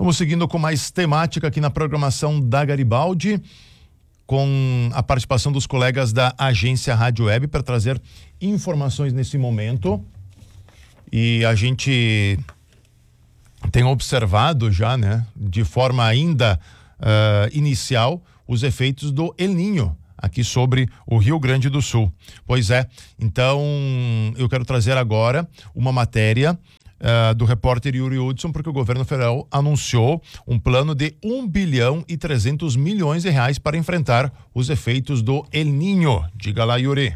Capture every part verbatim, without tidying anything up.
Vamos seguindo com mais temática aqui na programação da Garibaldi, com a participação dos colegas da agência Rádio Web para trazer informações nesse momento. E a gente tem observado já, né, de forma ainda uh, inicial, os efeitos do El Niño aqui sobre o Rio Grande do Sul. Pois é, então eu quero trazer agora uma matéria Uh, do repórter Yuri Hudson, porque o governo federal anunciou um plano de um bilhão e trezentos milhões de reais para enfrentar os efeitos do El Niño. Diga lá, Yuri.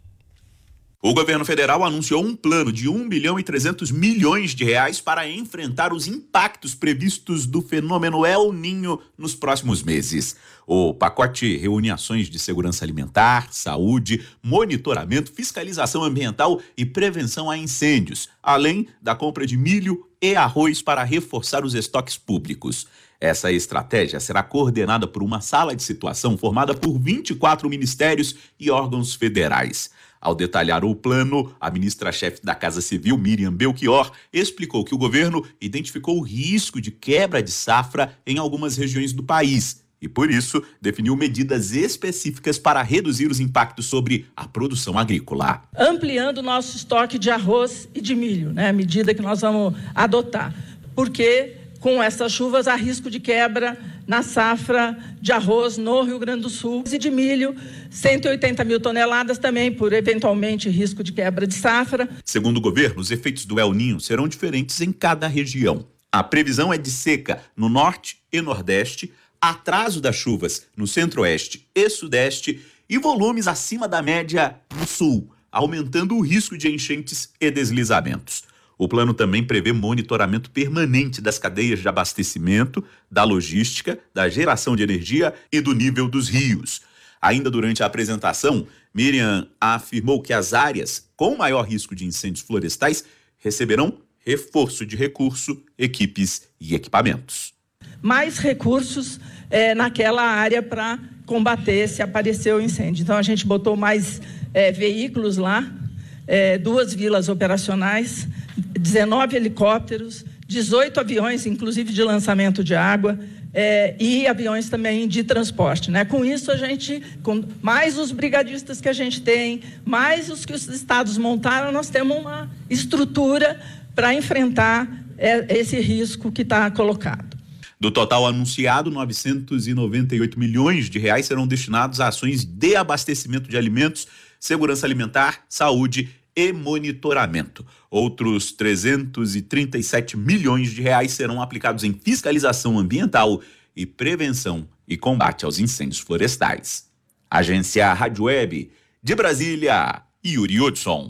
O governo federal anunciou um plano de um bilhão e trezentos milhões de reais para enfrentar os impactos previstos do fenômeno El Niño nos próximos meses. O pacote reúne ações de segurança alimentar, saúde, monitoramento, fiscalização ambiental e prevenção a incêndios, além da compra de milho e arroz para reforçar os estoques públicos. Essa estratégia será coordenada por uma sala de situação formada por vinte e quatro ministérios e órgãos federais. Ao detalhar o plano, a ministra-chefe da Casa Civil, Miriam Belchior, explicou que o governo identificou o risco de quebra de safra em algumas regiões do país e, por isso, definiu medidas específicas para reduzir os impactos sobre a produção agrícola. Ampliando o nosso estoque de arroz e de milho, né, a medida que nós vamos adotar, porque com essas chuvas há risco de quebra na safra de arroz no Rio Grande do Sul e de milho, cento e oitenta mil toneladas também por eventualmente risco de quebra de safra. Segundo o governo, os efeitos do El Niño serão diferentes em cada região. A previsão é de seca no norte e nordeste, atraso das chuvas no centro-oeste e sudeste e volumes acima da média no sul, aumentando o risco de enchentes e deslizamentos. O plano também prevê monitoramento permanente das cadeias de abastecimento, da logística, da geração de energia e do nível dos rios. Ainda durante a apresentação, Miriam afirmou que as áreas com maior risco de incêndios florestais receberão reforço de recurso, equipes e equipamentos. Mais recursos é, naquela área para combater se aparecer o incêndio. Então a gente botou mais é, veículos lá, é, duas vilas operacionais, dezenove helicópteros, dezoito aviões, inclusive de lançamento de água, é, e aviões também de transporte, né? Com isso a gente, com mais os brigadistas que a gente tem, mais os que os estados montaram, nós temos uma estrutura para enfrentar é, esse risco que está colocado. Do total anunciado, novecentos e noventa e oito milhões de reais serão destinados a ações de abastecimento de alimentos, segurança alimentar, saúde e monitoramento. Outros trezentos e trinta e sete milhões de reais serão aplicados em fiscalização ambiental e prevenção e combate aos incêndios florestais. Agência Rádio Web, de Brasília, Yuri Hudson.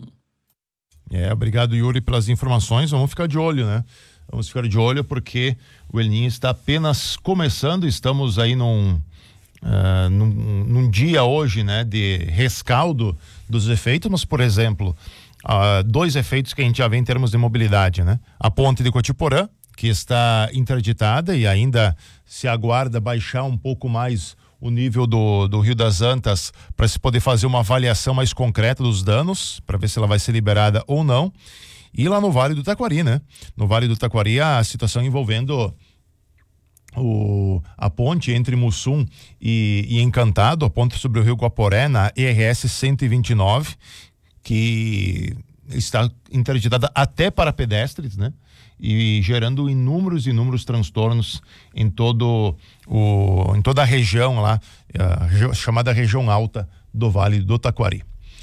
É, obrigado, Yuri, pelas informações. Vamos ficar de olho, né? Vamos ficar de olho porque o El Niño está apenas começando. Estamos aí num, uh, num, num dia hoje, né, de rescaldo dos efeitos, mas, por exemplo, uh, dois efeitos que a gente já vê em termos de mobilidade, né? A ponte de Cotiporã, que está interditada e ainda se aguarda baixar um pouco mais o nível do, do Rio das Antas para se poder fazer uma avaliação mais concreta dos danos, para ver se ela vai ser liberada ou não. E lá no Vale do Taquari, né? No Vale do Taquari, a situação envolvendo o, a ponte entre Mussum e, e Encantado, a ponte sobre o Rio Guaporé, na E R S cento e vinte e nove, que está interditada até para pedestres, né? E gerando inúmeros, inúmeros transtornos em todo o, em toda a região lá, a chamada região alta do Vale do Taquari.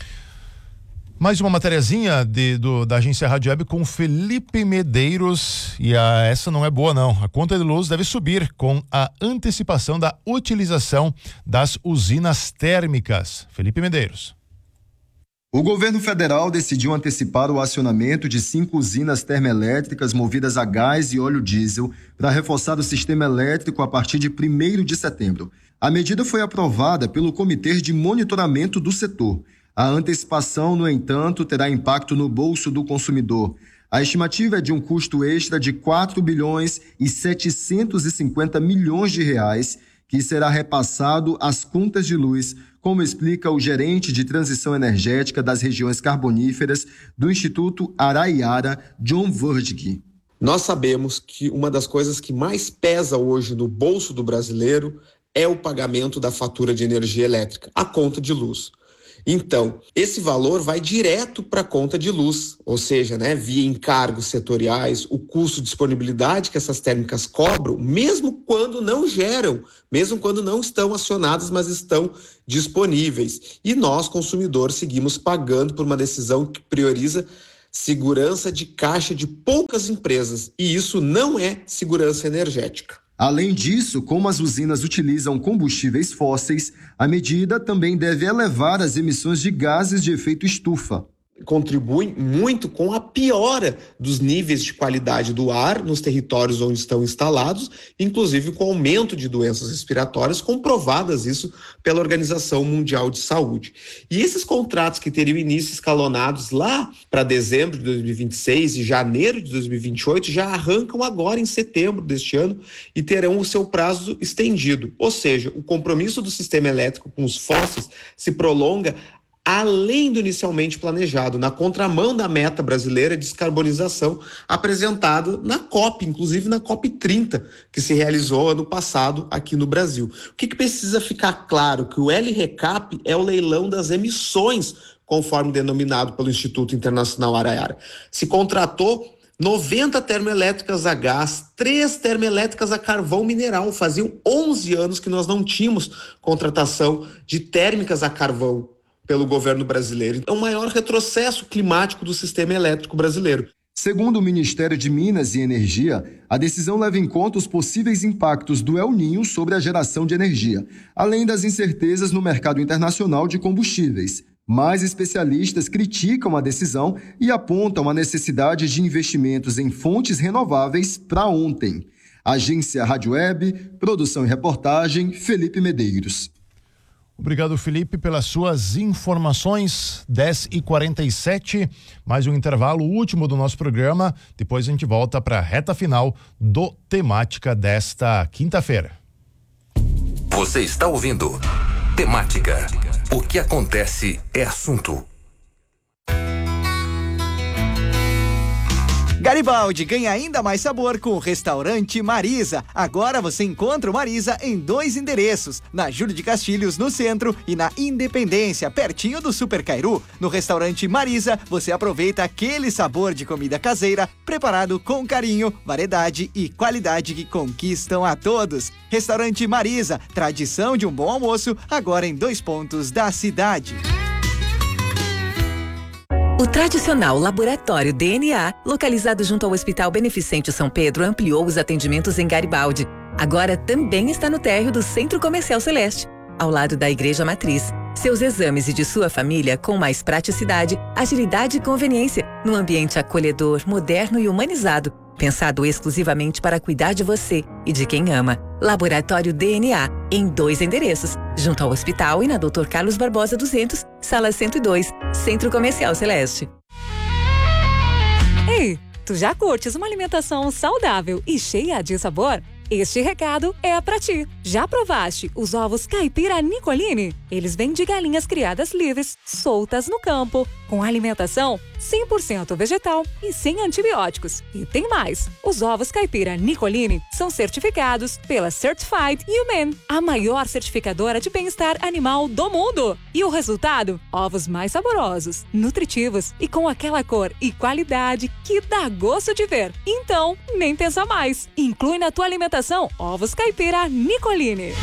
Mais uma matériazinha de, do, da agência Rádio Web com Felipe Medeiros, e a, essa não é boa não. A conta de luz deve subir com a antecipação da utilização das usinas térmicas. Felipe Medeiros. O governo federal decidiu antecipar o acionamento de cinco usinas termoelétricas movidas a gás e óleo diesel para reforçar o sistema elétrico a partir de primeiro de setembro. A medida foi aprovada pelo Comitê de Monitoramento do Setor. A antecipação, no entanto, terá impacto no bolso do consumidor. A estimativa é de um custo extra de quatro bilhões e setecentos e cinquenta milhões de reais, que será repassado às contas de luz, como explica o gerente de transição energética das regiões carboníferas do Instituto Araiara, John Verdig. Nós sabemos que uma das coisas que mais pesa hoje no bolso do brasileiro é o pagamento da fatura de energia elétrica, a conta de luz. Então, esse valor vai direto para a conta de luz, ou seja, né, via encargos setoriais, o custo de disponibilidade que essas térmicas cobram, mesmo quando não geram, mesmo quando não estão acionadas, mas estão disponíveis. E nós, consumidores, seguimos pagando por uma decisão que prioriza segurança de caixa de poucas empresas, e isso não é segurança energética. Além disso, como as usinas utilizam combustíveis fósseis, a medida também deve elevar as emissões de gases de efeito estufa. Contribuem muito com a piora dos níveis de qualidade do ar nos territórios onde estão instalados, inclusive com o aumento de doenças respiratórias, comprovadas isso pela Organização Mundial de Saúde. E esses contratos que teriam início escalonados lá para dezembro de dois mil e vinte e seis e janeiro de dois mil e vinte e oito já arrancam agora em setembro deste ano e terão o seu prazo estendido. Ou seja, o compromisso do sistema elétrico com os fósseis se prolonga além do inicialmente planejado, na contramão da meta brasileira de descarbonização apresentada na COP, inclusive na COP trinta, que se realizou ano passado aqui no Brasil. O que, que precisa ficar claro? Que o L RECAP é o leilão das emissões, conforme denominado pelo Instituto Internacional Araiara. Se contratou noventa termoelétricas a gás, três termoelétricas a carvão mineral. Faziam onze anos que nós não tínhamos contratação de térmicas a carvão pelo governo brasileiro. É o maior retrocesso climático do sistema elétrico brasileiro. Segundo o Ministério de Minas e Energia, a decisão leva em conta os possíveis impactos do El Niño sobre a geração de energia, além das incertezas no mercado internacional de combustíveis. Mais especialistas criticam a decisão e apontam a necessidade de investimentos em fontes renováveis para ontem. Agência Rádio Web, produção e reportagem, Felipe Medeiros. Obrigado, Felipe, pelas suas informações. dez e quarenta e sete, mais um intervalo último do nosso programa. Depois a gente volta para a reta final do Temática desta quinta-feira. Você está ouvindo Temática. O que acontece é assunto. Garibaldi ganha ainda mais sabor com o restaurante Marisa. Agora você encontra o Marisa em dois endereços, na Júlio de Castilhos, no centro, e na Independência, pertinho do Super Cairu. No restaurante Marisa, você aproveita aquele sabor de comida caseira, preparado com carinho, variedade e qualidade que conquistam a todos. Restaurante Marisa, tradição de um bom almoço, agora em dois pontos da cidade. O tradicional Laboratório D N A, localizado junto ao Hospital Beneficente São Pedro, ampliou os atendimentos em Garibaldi. Agora também está no térreo do Centro Comercial Celeste, ao lado da Igreja Matriz. Seus exames e de sua família com mais praticidade, agilidade e conveniência, num ambiente acolhedor, moderno e humanizado, pensado exclusivamente para cuidar de você e de quem ama. Laboratório D N A, em dois endereços, junto ao hospital e na doutor Carlos Barbosa duzentos, sala cento e dois, Centro Comercial Celeste. Ei, tu já curtes uma alimentação saudável e cheia de sabor? Este recado é pra ti. Já provaste os ovos caipira Nicolini? Eles vêm de galinhas criadas livres, soltas no campo, com alimentação cem por cento vegetal e sem antibióticos. E tem mais, os ovos caipira Nicolini são certificados pela Certified Humane, a maior certificadora de bem-estar animal do mundo. E o resultado? Ovos mais saborosos, nutritivos e com aquela cor e qualidade que dá gosto de ver. Então, nem pensa mais. Inclui na tua alimentação ovos caipira Nicolini.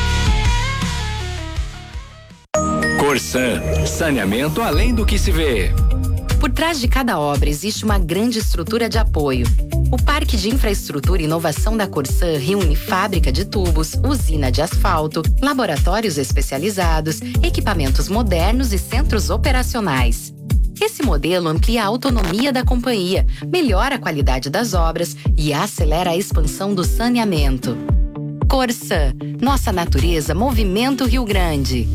Corsan, saneamento além do que se vê. Por trás de cada obra existe uma grande estrutura de apoio. O Parque de Infraestrutura e Inovação da Corsan reúne fábrica de tubos, usina de asfalto, laboratórios especializados, equipamentos modernos e centros operacionais. Esse modelo amplia a autonomia da companhia, melhora a qualidade das obras e acelera a expansão do saneamento. Corsan, nossa natureza, Movimento Rio Grande.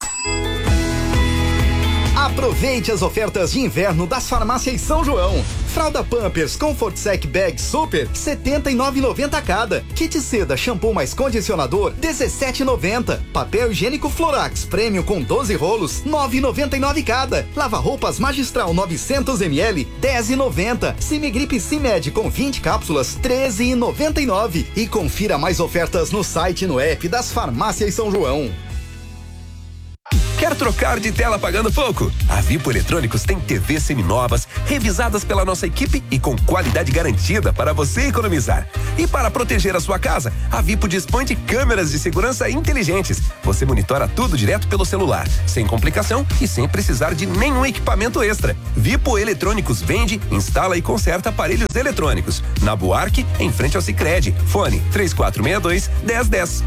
Aproveite as ofertas de inverno das farmácias São João. Fralda Pampers Comfort Sec Bag Super, setenta e nove reais e noventa centavos cada. Kit seda, shampoo mais condicionador, dezessete reais e noventa centavos. Papel higiênico Florax Premium com doze rolos, nove reais e noventa e nove centavos cada. Lava roupas Magistral novecentos mililitros, dez reais e noventa centavos. Simigripe Simed com vinte cápsulas, treze reais e noventa e nove centavos. E confira mais ofertas no site e no app das Farmácias São João. Quer trocar de tela pagando pouco? A Vipo Eletrônicos tem T Vs seminovas, revisadas pela nossa equipe e com qualidade garantida para você economizar. E para proteger a sua casa, a Vipo dispõe de câmeras de segurança inteligentes. Você monitora tudo direto pelo celular, sem complicação e sem precisar de nenhum equipamento extra. Vipo Eletrônicos vende, instala e conserta aparelhos eletrônicos. Na Buarque, em frente ao Sicredi. Fone três quatro seis dois, um zero um zero.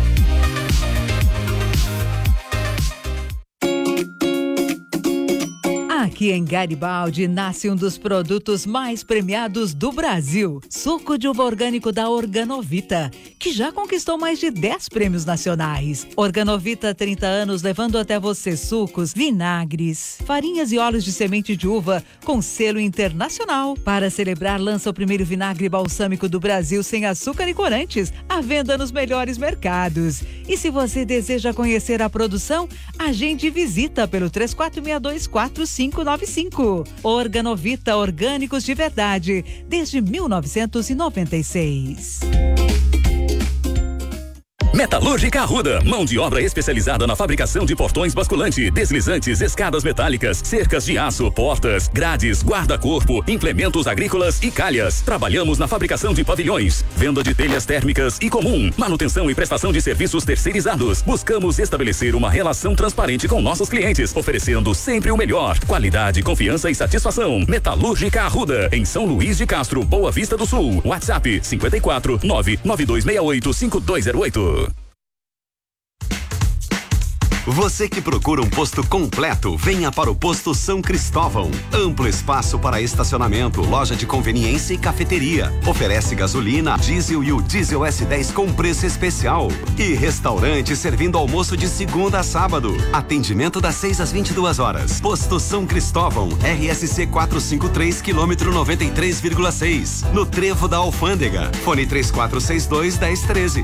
Aqui em Garibaldi nasce um dos produtos mais premiados do Brasil, suco de uva orgânico da Organovita, que já conquistou mais de dez prêmios nacionais. Organovita, trinta anos, levando até você sucos, vinagres, farinhas e óleos de semente de uva com selo internacional. Para celebrar, lança o primeiro vinagre balsâmico do Brasil sem açúcar e corantes, à venda nos melhores mercados. E se você deseja conhecer a produção, agende visita pelo três quatro seis dois, quatro cinco nove cinco. Organovita, orgânicos de verdade, desde mil novecentos e noventa e seis. Metalúrgica Arruda, mão de obra especializada na fabricação de portões basculante, deslizantes, escadas metálicas, cercas de aço, portas, grades, guarda-corpo, implementos agrícolas e calhas. Trabalhamos na fabricação de pavilhões, venda de telhas térmicas e comum, manutenção e prestação de serviços terceirizados. Buscamos estabelecer uma relação transparente com nossos clientes, oferecendo sempre o melhor, qualidade, confiança e satisfação. Metalúrgica Arruda, em São Luís de Castro, Boa Vista do Sul. WhatsApp cinco quatro nove nove dois seis oito cinco dois zero oito. Você que procura um posto completo, venha para o Posto São Cristóvão. Amplo espaço para estacionamento, loja de conveniência e cafeteria. Oferece gasolina, diesel e o diesel S dez com preço especial. E restaurante servindo almoço de segunda a sábado. Atendimento das seis às vinte e duas horas. Posto São Cristóvão, R S C quatrocentos e cinquenta e três, quilômetro noventa e três vírgula seis. No Trevo da Alfândega. Fone três quatro seis dois, um zero um três.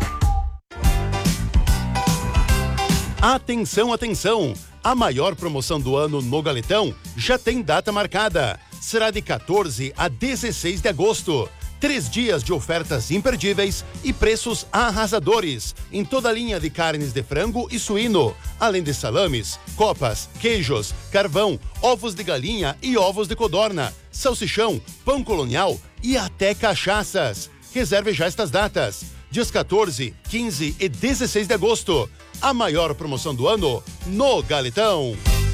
Atenção, atenção! A maior promoção do ano no Galetão já tem data marcada. Será de quatorze a dezesseis de agosto. Três dias de ofertas imperdíveis e preços arrasadores em toda a linha de carnes de frango e suíno, além de salames, copas, queijos, carvão, ovos de galinha e ovos de codorna, salsichão, pão colonial e até cachaças. Reserve já estas datas. Dias quatorze, quinze e dezesseis de agosto. A maior promoção do ano no Galetão.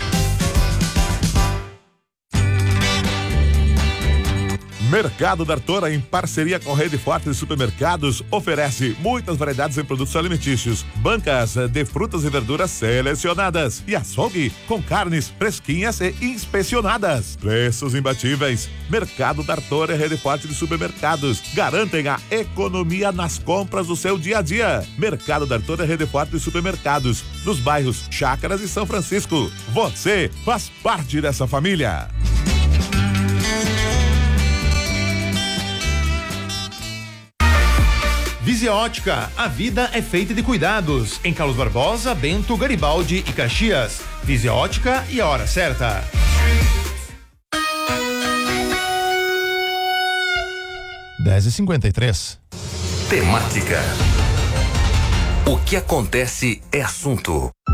Mercado da Artora, em parceria com Rede Forte de Supermercados, oferece muitas variedades em produtos alimentícios, bancas de frutas e verduras selecionadas e açougue com carnes fresquinhas e inspecionadas. Preços imbatíveis. Mercado da Artora e Rede Forte de Supermercados garantem a economia nas compras do seu dia a dia. Mercado da Artora e Rede Forte de Supermercados, nos bairros Chácaras e São Francisco. Você faz parte dessa família. Visia Ótica, a vida é feita de cuidados. Em Carlos Barbosa, Bento, Garibaldi e Caxias. Visia Ótica e a hora certa. dez e cinquenta e três. Temática. O que acontece é assunto.